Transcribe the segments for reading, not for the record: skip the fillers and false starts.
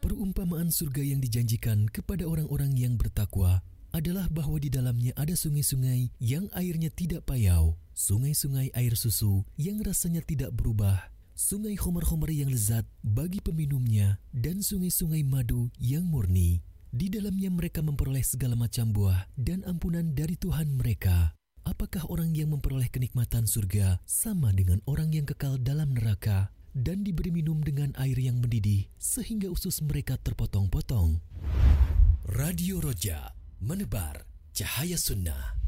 Perumpamaan surga yang dijanjikan kepada orang-orang yang bertakwa adalah bahwa di dalamnya ada sungai-sungai yang airnya tidak payau, sungai-sungai air susu yang rasanya tidak berubah, sungai khamar-khamar yang lezat bagi peminumnya, dan sungai-sungai madu yang murni. Di dalamnya mereka memperoleh segala macam buah dan ampunan dari Tuhan mereka. Apakah orang yang memperoleh kenikmatan surga sama dengan orang yang kekal dalam neraka dan diberi minum dengan air yang mendidih sehingga usus mereka terpotong-potong? Radio Roja, menebar cahaya sunnah.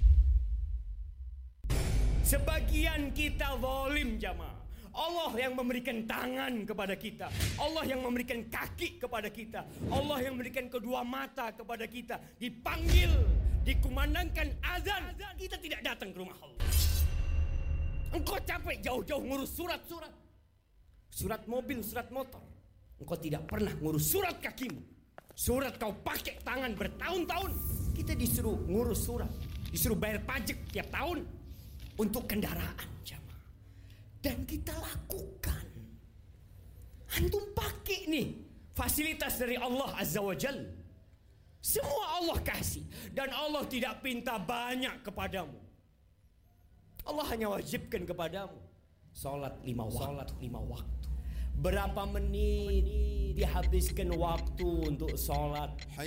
Sebagian kita zalim jamaah. Allah yang memberikan tangan kepada kita, Allah yang memberikan kaki kepada kita, Allah yang memberikan kedua mata kepada kita. Dipanggil, dikumandangkan azan, kita tidak datang ke rumah Allah. Engkau capek jauh-jauh ngurus surat-surat, surat mobil, surat motor. Engkau tidak pernah ngurus surat kakimu. Surat kau pakai tangan bertahun-tahun. Kita disuruh ngurus surat, disuruh bayar pajak tiap tahun untuk kendaraan jamaah. Dan kita lakukan. Antum pakai nih fasilitas dari Allah Azza wa Jal. Semua Allah kasih. Dan Allah tidak pinta banyak kepadamu. Allah hanya wajibkan kepadamu salat 5 waktu. Berapa menit dihabiskan waktu untuk salat?